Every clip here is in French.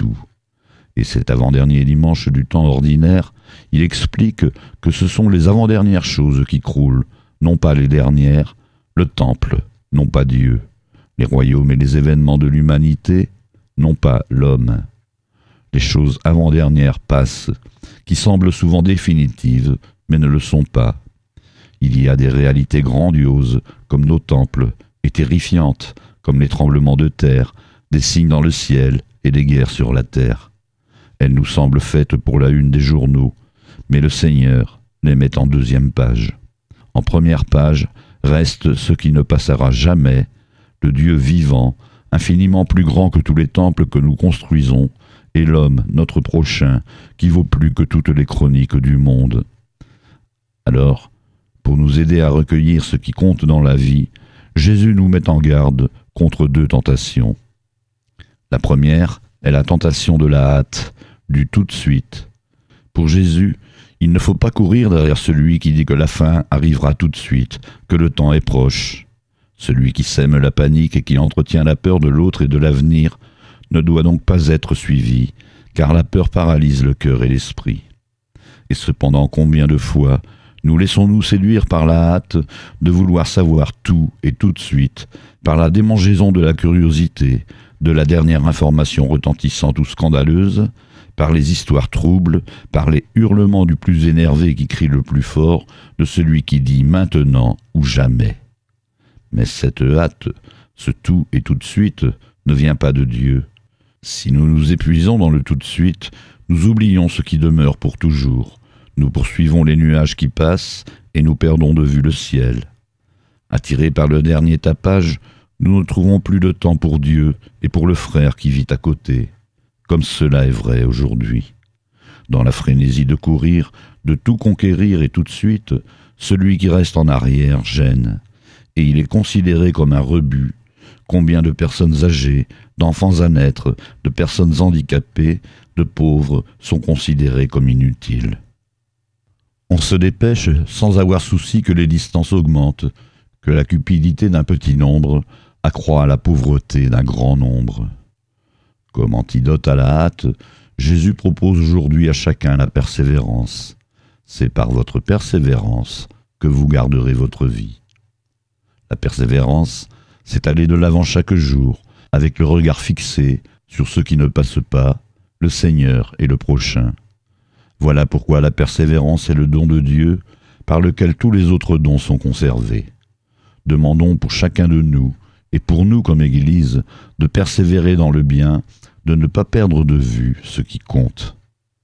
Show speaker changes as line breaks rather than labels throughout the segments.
tout. Et cet avant-dernier dimanche du temps ordinaire, il explique que ce sont les avant-dernières choses qui croulent, non pas les dernières, le temple, non pas Dieu, les royaumes et les événements de l'humanité, non pas l'homme. Les choses avant-dernières passent, qui semblent souvent définitives, mais ne le sont pas. Il y a des réalités grandioses, comme nos temples, et terrifiantes, comme les tremblements de terre, des signes dans le ciel et des guerres sur la terre. Elles nous semblent faites pour la une des journaux, mais le Seigneur les met en deuxième page. En première page reste ce qui ne passera jamais, le Dieu vivant, infiniment plus grand que tous les temples que nous construisons, et l'homme, notre prochain, qui vaut plus que toutes les chroniques du monde. Alors, pour nous aider à recueillir ce qui compte dans la vie, Jésus nous met en garde contre deux tentations. La première est la tentation de la hâte, du tout de suite. Pour Jésus, il ne faut pas courir derrière celui qui dit que la fin arrivera tout de suite, que le temps est proche. Celui qui sème la panique et qui entretient la peur de l'autre et de l'avenir ne doit donc pas être suivi, car la peur paralyse le cœur et l'esprit. Et cependant, combien de fois nous laissons-nous séduire par la hâte de vouloir savoir tout et tout de suite, par la démangeaison de la curiosité, de la dernière information retentissante ou scandaleuse, par les histoires troubles, par les hurlements du plus énervé qui crie le plus fort, de celui qui dit maintenant ou jamais. Mais cette hâte, ce tout et tout de suite, ne vient pas de Dieu. Si nous nous épuisons dans le tout de suite, nous oublions ce qui demeure pour toujours. Nous poursuivons les nuages qui passent et nous perdons de vue le ciel. Attirés par le dernier tapage, nous ne trouvons plus de temps pour Dieu et pour le frère qui vit à côté, comme cela est vrai aujourd'hui. Dans la frénésie de courir, de tout conquérir et tout de suite, celui qui reste en arrière gêne, et il est considéré comme un rebut. Combien de personnes âgées, d'enfants à naître, de personnes handicapées, de pauvres sont considérés comme inutiles. On se dépêche sans avoir souci que les distances augmentent, que la cupidité d'un petit nombre accroît la pauvreté d'un grand nombre. Comme antidote à la hâte, Jésus propose aujourd'hui à chacun la persévérance. C'est par votre persévérance que vous garderez votre vie. La persévérance, c'est aller de l'avant chaque jour, avec le regard fixé sur ce qui ne passe pas, le Seigneur et le prochain. Voilà pourquoi la persévérance est le don de Dieu, par lequel tous les autres dons sont conservés. Demandons pour chacun de nous, et pour nous comme Église, de persévérer dans le bien, de ne pas perdre de vue ce qui compte.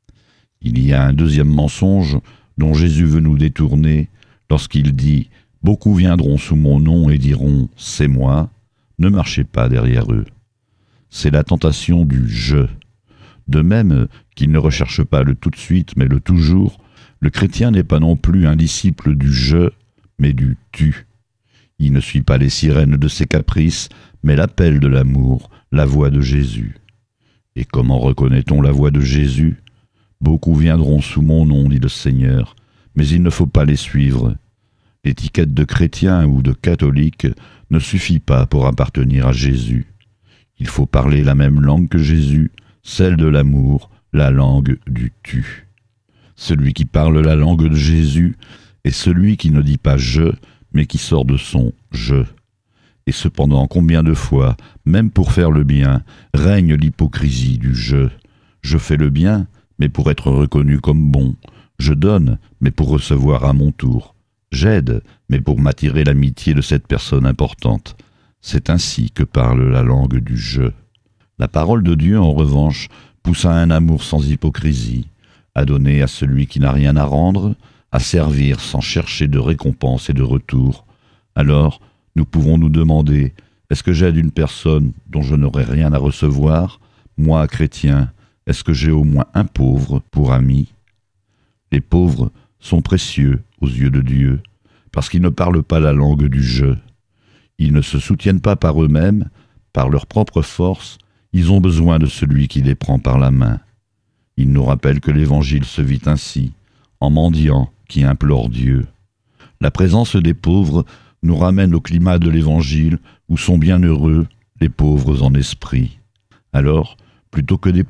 Il y a un deuxième mensonge dont Jésus veut nous détourner lorsqu'il dit « Beaucoup viendront sous mon nom et diront « C'est moi », ne marchez pas derrière eux. » C'est la tentation du « je ». De même qu'il ne recherche pas le tout de suite mais le toujours, le chrétien n'est pas non plus un disciple du « je », mais du « tu ». Il ne suit pas les sirènes de ses caprices, mais l'appel de l'amour, la voix de Jésus. Et comment reconnaît-on la voix de Jésus ? Beaucoup viendront sous mon nom, dit le Seigneur, mais il ne faut pas les suivre. L'étiquette de chrétien ou de catholique ne suffit pas pour appartenir à Jésus. Il faut parler la même langue que Jésus, celle de l'amour, la langue du tu. Celui qui parle la langue de Jésus est celui qui ne dit pas je, mais qui sort de son je. Et cependant, combien de fois, même pour faire le bien, règne l'hypocrisie du je. Je fais le bien, mais pour être reconnu comme bon. Je donne, mais pour recevoir à mon tour. J'aide, mais pour m'attirer l'amitié de cette personne importante. C'est ainsi que parle la langue du je. La parole de Dieu, en revanche, pousse à un amour sans hypocrisie, à donner à celui qui n'a rien à rendre, à servir sans chercher de récompense et de retour. Alors, nous pouvons nous demander, est-ce que j'aide une personne dont je n'aurai rien à recevoir ? Moi, chrétien, est-ce que j'ai au moins un pauvre pour ami ? Les pauvres sont précieux aux yeux de Dieu, parce qu'ils ne parlent pas la langue du « je ». Ils ne se soutiennent pas par eux-mêmes, par leur propre force, ils ont besoin de celui qui les prend par la main. Ils nous rappellent que l'Évangile se vit ainsi, en mendiant qui implore Dieu. La présence des pauvres nous ramène au climat de l'Évangile où sont bienheureux les pauvres en esprit. Alors, plutôt que